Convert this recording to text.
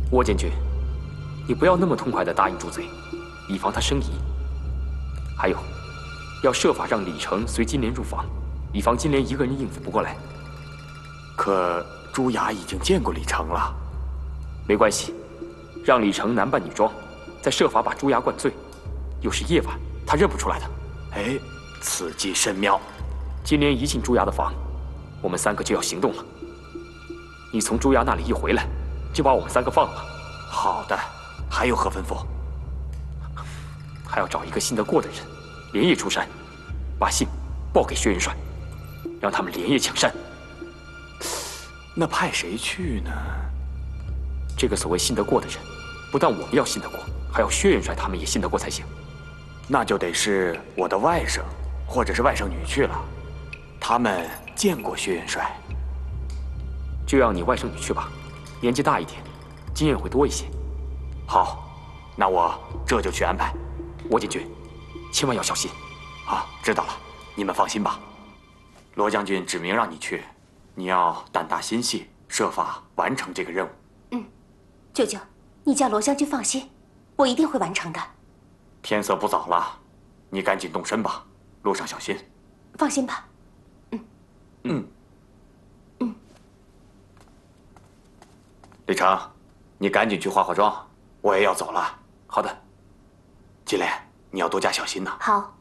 沃监军，你不要那么痛快地答应朱贼，以防他生疑。还有，要设法让李成随金莲入房，以防金莲一个人应付不过来。 可朱雅已经见过李成了。 没关系，让李成男扮女装，再设法把朱牙灌醉。又是夜晚，他认不出来的。 哎，此计甚妙。 金莲一进朱牙的房，我们3个就要行动了。你从朱牙那里一回来，就把我们3个放了。 好的，还有何吩咐？ 还要找一个信得过的人，连夜出山，把信报给薛元帅，让他们连夜抢山。 那派谁去呢？ 这个所谓信得过的人，不但我们要信得过，还要薛元帅他们也信得过才行。 那就得是我的外甥，或者是外甥女去了。他们见过薛元帅。 就让你外甥女去吧，年纪大一点，经验会多一些。 好，那我这就去安排。 沃监军，千万要小心。 啊，知道了，你们放心吧。罗将军指明让你去，你要胆大心细，设法完成这个任务。 舅舅，你叫罗将军放心，我一定会完成的。 天色不早了，你赶紧动身吧，路上小心。 放心吧。 李成，你赶紧去化妆，我也要走了。 好的。 金莲，你要多加小心呐。 好。